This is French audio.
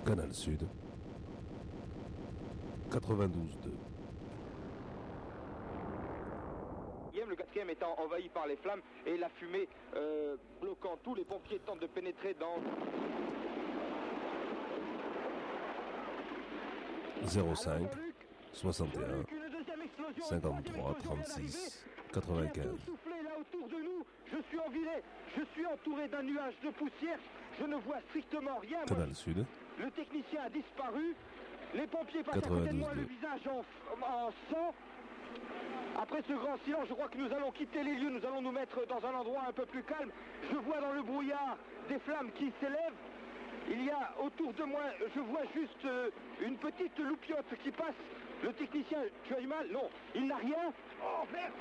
Canal Sud 92.2. Le quatrième étant envahi par les flammes et la fumée bloquant tout. Les pompiers tentent de pénétrer dans... 05 61 53 36 95. Soufflé là autour de nous, je suis enviré, je suis entouré d'un nuage de poussière, je ne vois strictement rien. Canal Sud. Le technicien a disparu, les pompiers passent à côté de moi, le visage en sang. Après ce grand silence, je crois que nous allons quitter les lieux, nous allons nous mettre dans un endroit un peu plus calme. Je vois dans le brouillard des flammes qui s'élèvent. Il y a autour de moi, je vois juste une petite loupiote qui passe. Le technicien, tu as du mal? Non, il n'a rien. Oh merde!